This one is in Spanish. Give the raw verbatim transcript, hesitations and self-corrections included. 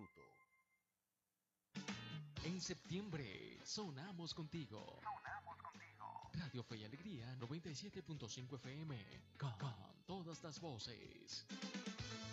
minuto. En septiembre, sonamos contigo. Sonamos contigo. Radio Fe y Alegría noventa y siete punto cinco F M. Con, con todas las voces.